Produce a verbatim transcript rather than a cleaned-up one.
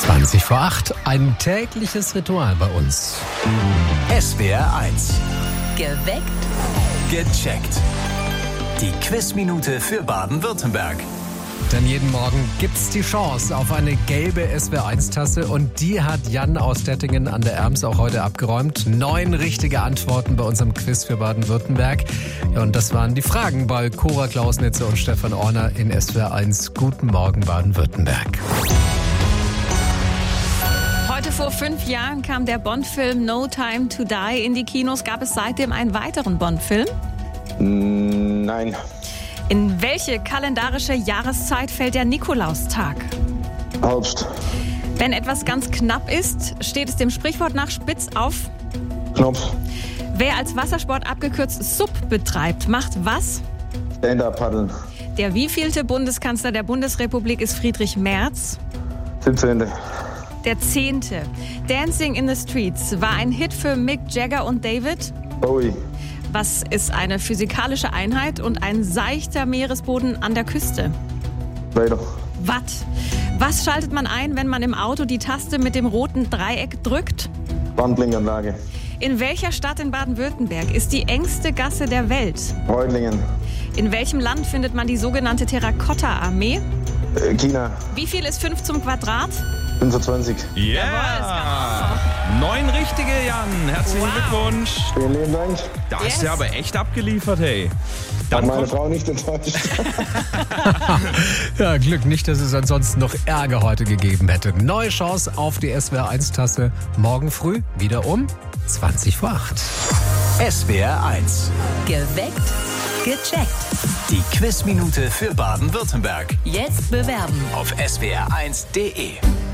zwanzig vor acht, ein tägliches Ritual bei uns. S W R eins. Geweckt. Gecheckt. Die Quizminute für Baden-Württemberg. Denn jeden Morgen gibt's die Chance auf eine gelbe S W R eins Tasse und die hat Jan aus Dettingen an der Erms auch heute abgeräumt. Neun richtige Antworten bei unserem Quiz für Baden-Württemberg. Ja, und das waren die Fragen bei Cora Klausnitzer und Stefan Orner in S W R eins. Guten Morgen Baden-Württemberg. Heute vor fünf Jahren kam der Bond-Film No Time to Die in die Kinos. Gab es seitdem einen weiteren Bond-Film? Nein. In welche kalendarische Jahreszeit fällt der Nikolaustag? Herbst. Wenn etwas ganz knapp ist, steht es dem Sprichwort nach spitz auf? Knopf. Wer als Wassersport abgekürzt S U P betreibt, macht was? Stand-up-Paddeln. Der wievielte Bundeskanzler der Bundesrepublik ist Friedrich Merz? siebzehnte. Der zehnte. Dancing in the Streets war ein Hit für Mick Jagger und David? Bowie. Was ist eine physikalische Einheit und ein seichter Meeresboden an der Küste? Weiter. Watt. Was schaltet man ein, wenn man im Auto die Taste mit dem roten Dreieck drückt? Wandblinkanlage. In welcher Stadt in Baden-Württemberg ist die engste Gasse der Welt? Reutlingen. In welchem Land findet man die sogenannte Terrakotta-Armee? Äh, China. Wie viel ist fünf zum Quadrat? fünfundzwanzig. Ja! Neun richtige, Jan. Herzlichen Wow. Glückwunsch. Vielen lieben Dank. Da Yes. hast du aber echt abgeliefert, hey. Hat Dann meine kommt, Frau nicht enttäuscht. Ja, Glück nicht, dass es ansonsten noch Ärger heute gegeben hätte. Neue Chance auf die S W R eins Tasse. Morgen früh wieder um zwanzig vor acht. S W R eins. Geweckt. Gecheckt. Die Quizminute für Baden-Württemberg. Jetzt bewerben. Auf S W R eins Punkt D E.